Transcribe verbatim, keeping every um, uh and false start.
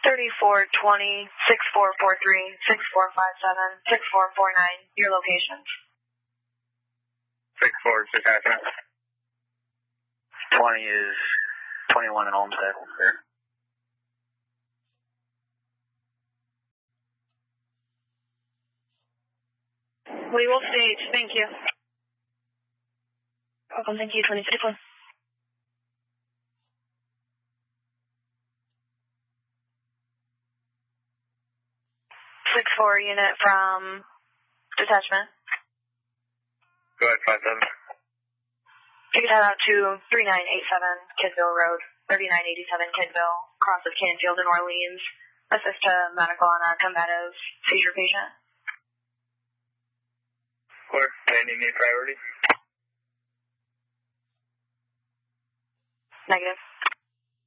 thirty-four twenty, six four four three, six four five seven, six four four nine. Your location. six four detachment. twenty is twenty-one in Olmsted. Sure. We will stage. Thank you. Welcome. Thank you. twenty-six one. six four unit from detachment. Go ahead, five seven. You can head out to three nine eight seven Kidville Road, thirty-nine eighty-seven Kidville, cross of Canfield in Orleans. Assist to medical on a combative seizure patient. Clear. Landing need priority. Negative.